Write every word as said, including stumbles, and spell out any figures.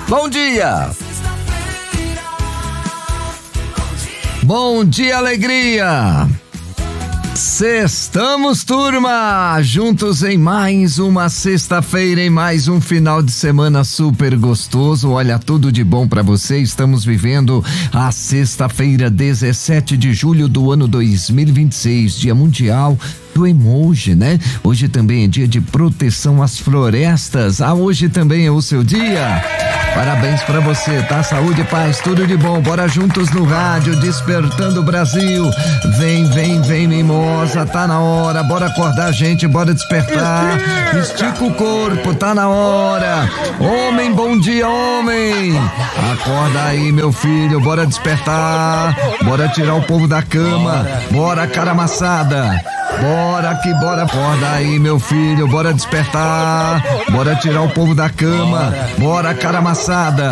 Bom dia! Bom dia, alegria! Sextamos, turma! Juntos em mais uma sexta-feira, em mais um final de semana super gostoso. Olha, tudo de bom pra você. Estamos vivendo a sexta-feira, dezessete de julho do ano dois mil e vinte e seis, Dia Mundial do Emoji, né? Hoje também é dia de proteção às florestas. Ah, hoje também é o seu dia. Parabéns pra você, tá? Saúde, paz, tudo de bom. Bora juntos no rádio, despertando o Brasil. Vem, vem, vem, mimosa, tá na hora. Bora acordar, gente, bora despertar. Estica o corpo, tá na hora. Homem, bom dia, homem. Acorda aí, meu filho, bora despertar. Bora tirar o povo da cama. Bora, cara amassada. Bora que bora, acorda aí, meu filho, bora despertar. Bora tirar o povo da cama. Bora, cara amassada.